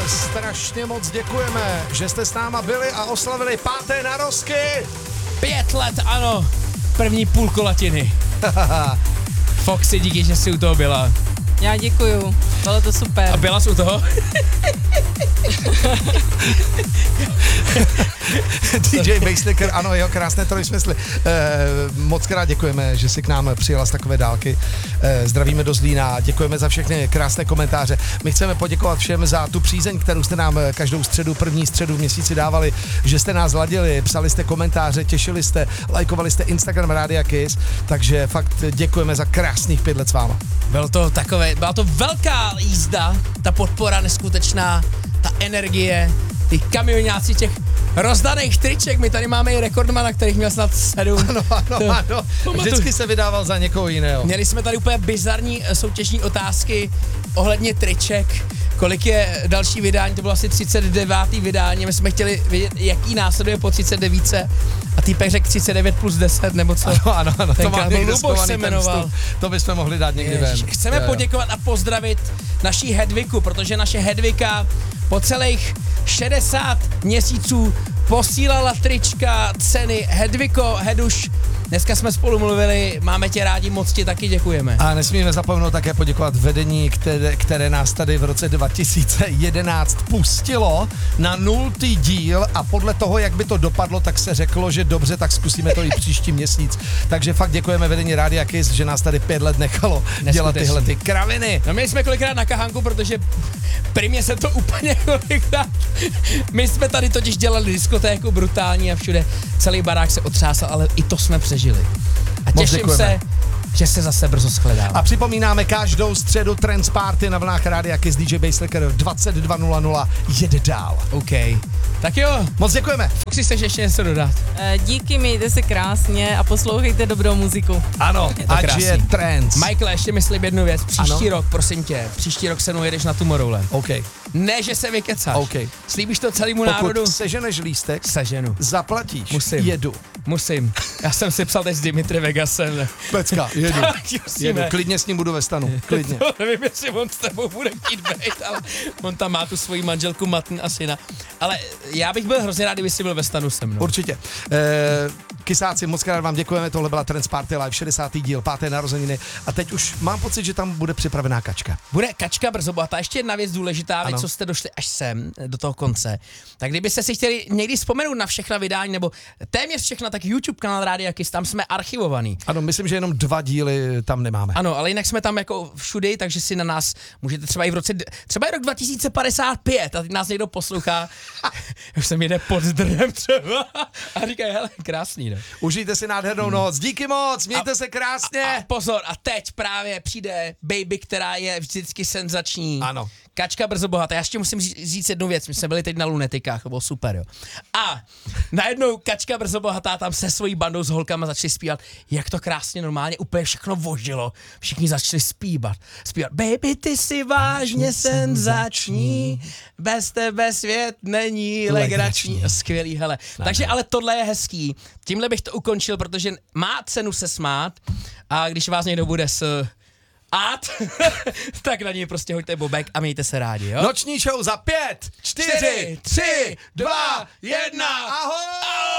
strašně moc děkujeme, že jste s náma byli a oslavili 5. narozky. 5 let, ano. První půlkolatiny. Foxy, díky, že jsi u toho byla. Já děkuju, bylo to super. A byla jsi u toho? DJ Basslicker, ano, jeho krásné trojsmysly. Moc krát děkujeme, že jsi k nám přijela z takové dálky. Zdravíme do Zlína, děkujeme za všechny krásné komentáře. My chceme poděkovat všem za tu přízeň, kterou jste nám každou středu, první středu v měsíci dávali, že jste nás ladili, psali jste komentáře, těšili jste, lajkovali jste Instagram Rádia Kiss, takže fakt děkujeme za krásných 5 let s váma. Byla to velká jízda, ta podpora neskutečná, ta energie, ty kamionáci těch rozdaných triček, my tady máme i rekordmana, kterých měl snad 7. Ano. Vždycky se vydával za někoho jiného. Měli jsme tady úplně bizarní soutěžní otázky ohledně triček, kolik je další vydání, to bylo asi 39. vydání, my jsme chtěli vědět, jaký následuje po 39. A týpek řekl 39 plus 10, nebo co? Ano, to má někde schovaný se jmenoval. To bychom mohli dát někdy ven. Chceme poděkovat a pozdravit naší Hedviku, protože naše Hedvika po celých 60 měsíců posílala trička, ceny. Hedviko, Heduš, dneska jsme spolu mluvili, máme tě rádi, moc ti taky děkujeme. A nesmíme zapomenout také poděkovat vedení, které nás tady v roce 2011 pustilo na 0. díl a podle toho, jak by to dopadlo, tak se řeklo, že dobře, tak zkusíme to i příští měsíc. Takže fakt děkujeme vedení Rádia Kiss, že nás tady 5 let nechalo dělat tyhle ty kraviny. No my jsme kolikrát na kahanku, protože primě se to úplně kolikrát. My jsme tady totiž dělali diskotéku brutální a všude celý barák se otřásal, ale i to jsme přežili. A těším se, že se zase brzo shledáme. A připomínáme každou středu Trance Party na vlnách Rádia Kiss. DJ Basslicker v 22:00 jede dál. OK. Tak jo. Moc děkujeme. Foxy, chceš ještě něco dodat? Díky, mějte se krásně a poslouchejte dobrou muziku. Ano, ať je trance. Michael, ještě mi slib jednu věc. Příští rok, prosím tě, příští rok se mnou jedeš na Tomorrowland. OK. Ne, že se vykecáš. OK. Slíbíš to celému Pokud národu? seženeš lístek, seženu. Zaplatíš. Musím. Jedu. Musím. Já jsem si psal teď s Dimitri Vegasem. Pecka, jedu. Klidně s ním budu ve stanu. Klidně. To nevím, jestli on s tebou bude chtít být, ale on tam má tu svoji manželku Matn a syna. Ale já bych byl hrozně rád, kdyby jsi byl ve stanu se mnou. Určitě. Kysáci, moc krát vám děkujeme, tohle byla Trance Party Live, 60. díl, 5. narozeniny a teď už mám pocit, že tam bude připravená kačka. Bude kačka brzo bohatá. Ještě jedna věc důležitá, věc, co jste došli až sem, do toho konce. Tak kdybyste si chtěli někdy vzpomenout na všechna vydání, nebo téměř všechna, tak YouTube kanál Rádia Kiss, tam jsme archivovaný. Ano, myslím, že jenom 2 díly tam nemáme. Ano, ale jinak jsme tam jako všudy, takže si na nás můžete třeba i třeba i rok 2055 a teď nás někdo poslouchá, už jsem jede pod drem třeba a říkají, hele, krásný, ne? Užijte si nádhernou noc, díky moc, mějte se krásně. A pozor, a teď právě přijde Baby, která je vždycky senzační. Ano. Kačka brzo bohatá. Já ještě musím říct jednu věc, my jsme byli teď na Lunetikách, to bylo super, jo. A najednou Kačka brzo bohatá tam se svojí bandou s holkama začali zpívat, jak to krásně normálně úplně všechno vožilo. Všichni začali zpívat. Baby, ty jsi vážně senzační, bez tebe svět není legrační. Skvělý, hele. Takže ale tohle je hezký. Tímhle bych to ukončil, protože má cenu se smát a když vás někdo bude tak na něj prostě hoďte bobek a mějte se rádi, jo? Noční show za 5, 4, 3, 2, 1, ahoj!